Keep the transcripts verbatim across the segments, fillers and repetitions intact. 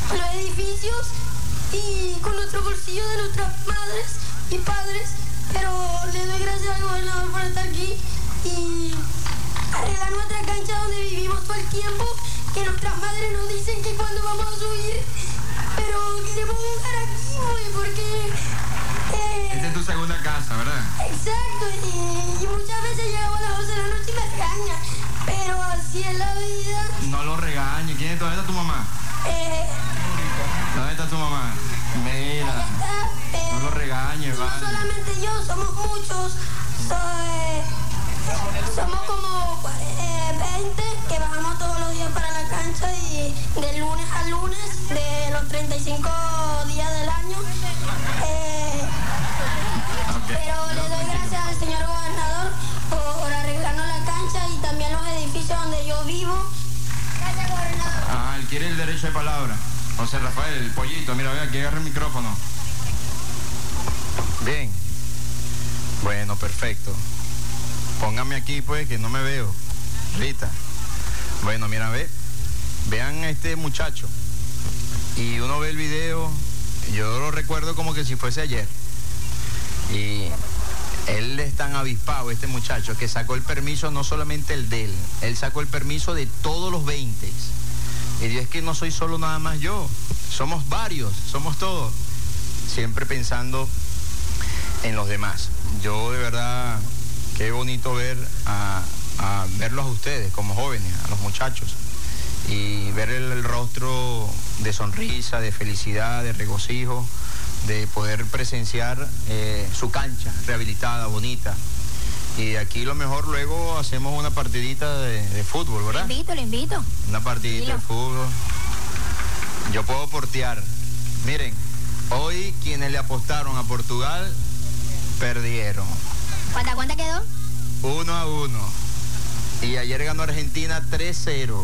los edificios y con nuestro bolsillo de nuestras madres y padres, pero le doy gracias al gobernador por estar aquí y arreglar nuestra cancha donde vivimos todo el tiempo, que nuestras madres nos dicen que cuando vamos a subir, pero queremos jugar aquí, güey, porque... Eh, Esta es tu segunda casa, ¿verdad? Exacto, y, y muchas veces llegaba a las doce de la noche y me regaña, pero así es la vida. No lo regañes. ¿Quién es? ¿Dónde está tu mamá? Eh, ¿Dónde está tu mamá? Mira. está, eh, No lo regañes, no vale. solamente yo, somos muchos. Soy, somos como eh, veinte que bajamos todos los días para la cancha y de lunes a lunes, de los treinta y cinco días del año. Eh, Okay. pero le doy gracias al señor gobernador por, por arreglarnos la cancha y también los edificios donde yo vivo. Gracias, gobernador. Ah, él quiere el derecho de palabra. José Rafael, el pollito, mira, ve aquí, agarra el micrófono. Bien. Bueno, perfecto. Póngame aquí, pues, que no me veo. Rita. Bueno, mira, ve. Vean a este muchacho. Y uno ve el video, yo lo recuerdo como que si fuese ayer. Y él es tan avispado, este muchacho, que sacó el permiso, no solamente el de él, él sacó el permiso de todos los veinte. Y es que no soy solo nada más yo, somos varios, somos todos, siempre pensando en los demás. Yo de verdad, qué bonito ver a, a verlos a ustedes como jóvenes, a los muchachos, y ver el, el rostro de sonrisa, de felicidad, de regocijo, de poder presenciar eh, su cancha rehabilitada, bonita. Y aquí lo mejor luego hacemos una partidita de, de fútbol, ¿verdad? Le invito, le invito. Una partidita Dilo. de fútbol. Yo puedo portear. Miren, hoy quienes le apostaron a Portugal perdieron. ¿Cuánta cuánta quedó? Uno a uno. Y ayer ganó Argentina tres cero.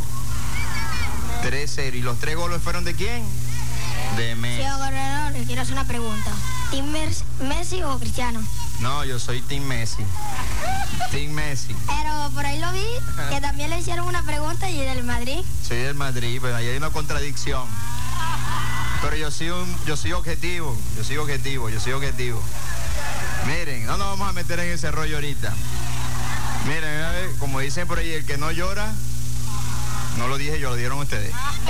tres cero. ¿Y los tres goles fueron de quién? De Messi. Señor gobernador, le quiero hacer una pregunta. ¿Team Messi o Cristiano? No, yo soy Team Messi. Team Messi. Pero por ahí lo vi, que también le hicieron una pregunta y del Madrid. Soy del Madrid, pero ahí hay una contradicción. Pero yo soy, un, yo soy objetivo, yo soy objetivo, yo soy objetivo. Miren, no nos vamos a meter en ese rollo ahorita. Miren, a ver, como dicen por ahí, el que no llora, no lo dije yo, lo dieron ustedes.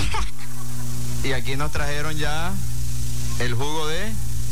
Y aquí nos trajeron ya el jugo de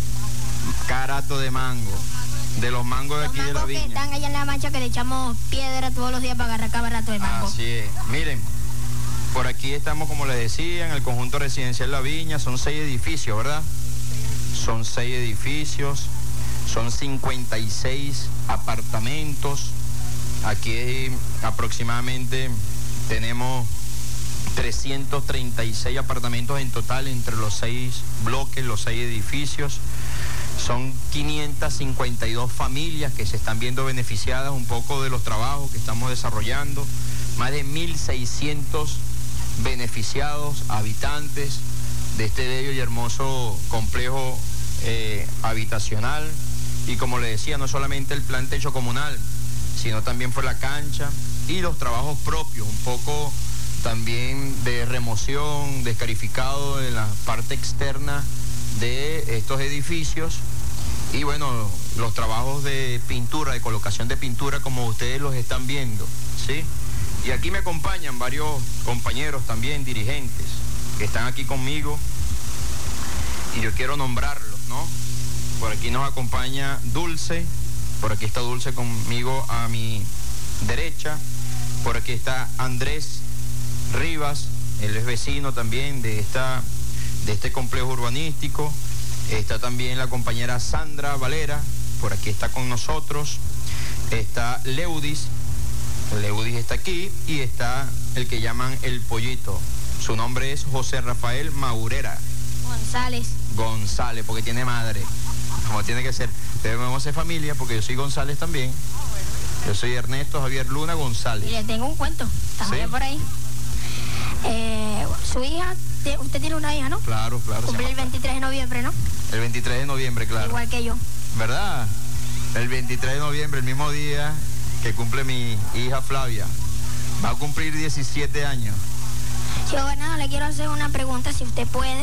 carato de mango, de los mangos de Los aquí de la mangos que viña. están allá en la mancha que le echamos piedra todos los días para agarrar cada rato de mango. Así es. Miren, por aquí estamos, como les decía, en el conjunto residencial La Viña. Son seis edificios, ¿verdad? Son seis edificios, son cincuenta y seis apartamentos. Aquí aproximadamente tenemos trescientos treinta y seis apartamentos en total entre los seis bloques, los seis edificios. Son quinientas cincuenta y dos familias que se están viendo beneficiadas un poco de los trabajos que estamos desarrollando. Más de mil seiscientos beneficiados, habitantes de este bello y hermoso complejo eh, habitacional. Y como le decía, no solamente el plan techo comunal, sino también fue la cancha y los trabajos propios, un poco también de remoción, descarificado en la parte externa de estos edificios. Y bueno, los trabajos de pintura, de colocación de pintura, como ustedes los están viendo, ¿sí? Y aquí me acompañan varios compañeros también, dirigentes, que están aquí conmigo, y yo quiero nombrarlos, ¿no? Por aquí nos acompaña Dulce, por aquí está Dulce conmigo a mi derecha, por aquí está Andrés Rivas, él es vecino también de, esta, de este complejo urbanístico. Está también la compañera Sandra Valera, por aquí está con nosotros. Está Leudis, Leudis está aquí, y está el que llaman el Pollito. Su nombre es José Rafael Maurera González. González, porque tiene madre, como tiene que ser. Debemos ser familia, porque yo soy González también. Yo soy Ernesto Javier Luna González. Y le tengo un cuento, también ¿Sí? por ahí. Eh, su hija, usted tiene una hija, ¿no? Claro, claro. Cumple el veintitrés de noviembre, ¿no? El veintitrés de noviembre, claro. Igual que yo. ¿Verdad? El veintitrés de noviembre, el mismo día que cumple mi hija Flavia. Va a cumplir diecisiete años. Señor gobernador, le quiero hacer una pregunta, si usted puede.